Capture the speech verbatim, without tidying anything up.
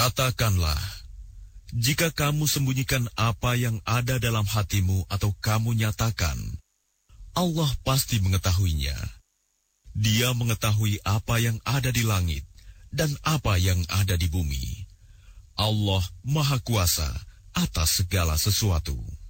Katakanlah, jika kamu sembunyikan apa yang ada dalam hatimu atau kamu nyatakan, Allah pasti mengetahuinya. Dia mengetahui apa yang ada di langit dan apa yang ada di bumi. Allah Maha Kuasa atas segala sesuatu.